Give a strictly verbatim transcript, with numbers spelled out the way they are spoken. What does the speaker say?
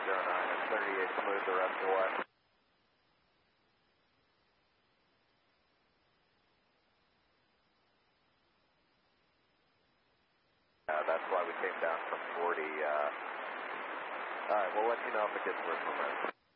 zero nine and thirty-eight smooth the rest of the way. Uh, that's why we came down from forty. Uh, all right, we'll let you know if it gets worse from there.